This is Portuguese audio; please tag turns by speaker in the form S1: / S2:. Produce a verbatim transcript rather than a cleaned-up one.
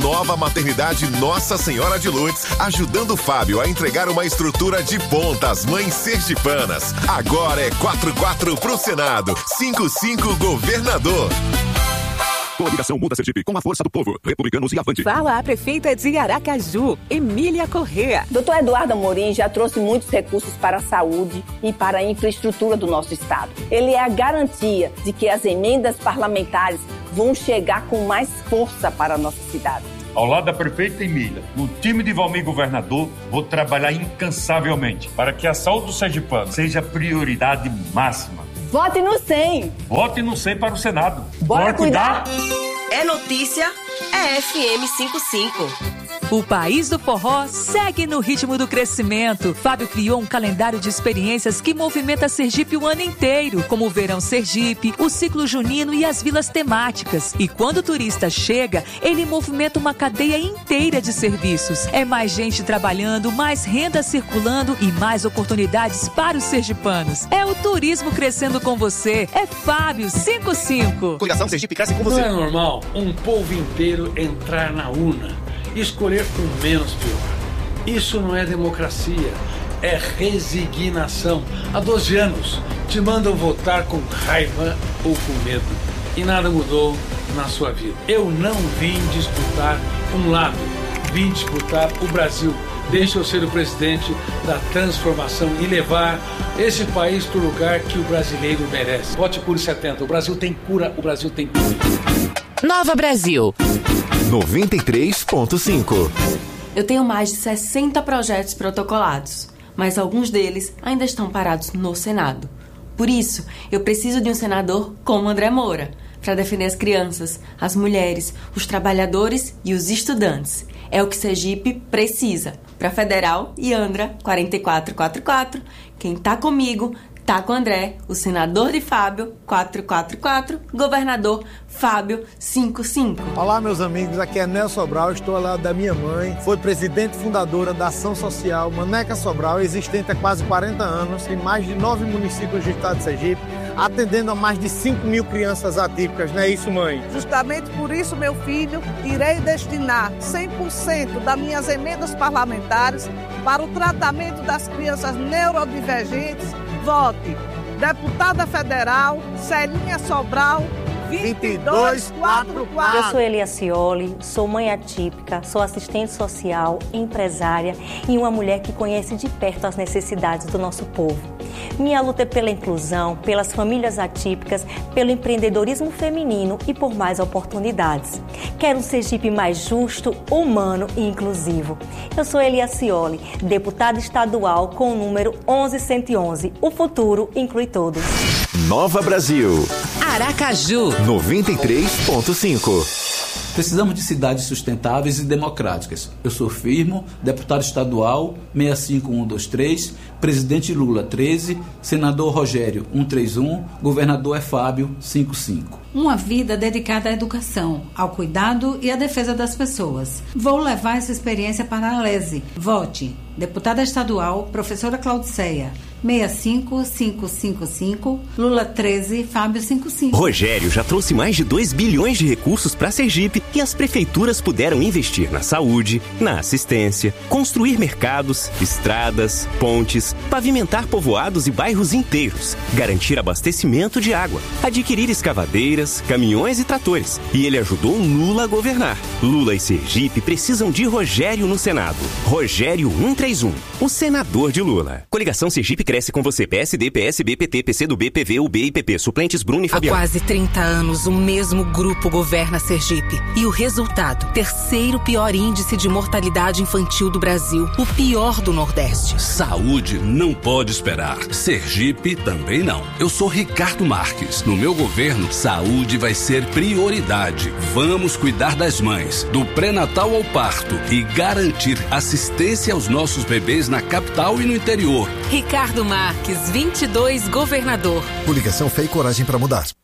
S1: nova maternidade Nossa Senhora de Lourdes, ajudando o Fábio a entregar uma estrutura de ponta às mães sergipanas. Agora é quatro quatro pro Senado, cinco cinco governador.
S2: Coligação Muda Sergipe, com a força do povo. Republicanos e avante.
S3: Fala a prefeita de Aracaju, Emília Corrêa.
S4: Doutor Eduardo Amorim já trouxe muitos recursos para a saúde e para a infraestrutura do nosso estado. Ele é a garantia de que as emendas parlamentares vão chegar com mais força para a nossa cidade.
S5: Ao lado da prefeita Emília, no time de Valmir Governador, vou trabalhar incansavelmente para que a saúde do sergipano seja prioridade máxima.
S4: Vote no cem!
S5: Vote no cem para o Senado.
S4: Bora, Bora cuidar?
S6: cuidar? É notícia, é F M cinquenta e cinco.
S3: O País do Forró segue no ritmo do crescimento. Fábio criou um calendário de experiências que movimenta Sergipe o ano inteiro, como o Verão Sergipe, o Ciclo Junino e as vilas temáticas. E quando o turista chega, ele movimenta uma cadeia inteira de serviços. É mais gente trabalhando, mais renda circulando e mais oportunidades para os sergipanos. É o turismo crescendo com você. É Fábio cinquenta e cinco.
S2: Coligação Sergipe cresce com você.
S7: Não é normal um povo inteiro entrar na urna e escolher o menos pior. Isso não é democracia, é resignação. Há doze anos te mandam votar com raiva ou com medo e nada mudou na sua vida. Eu não vim disputar um lado, vim disputar o Brasil. Deixa eu ser o presidente da transformação e levar esse país para o lugar que o brasileiro merece. Vote Cure setenta. O Brasil tem cura, o Brasil tem cura.
S8: Nova Brasil.
S1: noventa e três ponto cinco.
S9: Eu tenho mais de sessenta projetos protocolados, mas alguns deles ainda estão parados no Senado. Por isso, eu preciso de um senador como André Moura, para defender as crianças, as mulheres, os trabalhadores e os estudantes. É o que Sergipe precisa. Para Federal e Andra, quatro quatro quatro quatro. Quem tá comigo, tá com André, o senador de Fábio, quatro quatro quatro, governador Fábio, cinquenta e cinco.
S10: Olá, meus amigos, aqui é Nelson Sobral, estou ao lado da minha mãe, foi presidente fundadora da Ação Social Maneca Sobral, existente há quase quarenta anos, em mais de nove municípios do estado de Sergipe, atendendo a mais de cinco mil crianças atípicas, não é isso, mãe?
S11: Justamente por isso, meu filho, irei destinar cem por cento das minhas emendas parlamentares para o tratamento das crianças neurodivergentes. Vote deputada federal Celinha Sobral, vinte e dois quarenta e quatro.
S12: Eu sou Elia Cioli, sou mãe atípica, sou assistente social, empresária e uma mulher que conhece de perto as necessidades do nosso povo. Minha luta é pela inclusão, pelas famílias atípicas, pelo empreendedorismo feminino e por mais oportunidades. Quero um Sergipe mais justo, humano e inclusivo. Eu sou Elia Cioli, deputada estadual com o número onze cento e onze. O futuro inclui todos.
S1: Nova Brasil.
S8: Aracaju.
S1: noventa e três ponto cinco.
S13: Precisamos de cidades sustentáveis e democráticas. Eu sou Firmo, deputado estadual seis cinco um dois três, presidente Lula treze, senador Rogério cento e trinta e um, governador é Fábio cinquenta e cinco.
S14: Uma vida dedicada à educação, ao cuidado e à defesa das pessoas. Vou levar essa experiência para a Lese. Vote. Deputada estadual, professora Claudiceia, seis cinco cinco cinco cinco, Lula treze, Fábio cinquenta e cinco.
S15: Rogério já trouxe mais de dois bilhões de recursos para Sergipe e as prefeituras puderam investir na saúde, na assistência, construir mercados, estradas, pontes, pavimentar povoados e bairros inteiros, garantir abastecimento de água, adquirir escavadeiras, caminhões e tratores. E ele ajudou Lula a governar. Lula e Sergipe precisam de Rogério no Senado. Rogério cento e trinta e um, o senador de Lula. Coligação Sergipe cresce com você. P S D, P S B, P T, P C do B, P V, U B e P P. Suplentes Bruno e Fabiano.
S8: Há quase trinta anos, o mesmo grupo governa Sergipe. E o resultado? Terceiro pior índice de mortalidade infantil do Brasil. O pior do Nordeste.
S16: Saúde não pode esperar. Sergipe também não. Eu sou Ricardo Marques. No meu governo, saúde vai ser prioridade. Vamos cuidar das mães, do pré-natal ao parto e garantir assistência aos nossos bebês na capital e no interior.
S8: Ricardo Marques, vinte e dois, governador.
S17: Coligação Fé e Coragem para Mudar.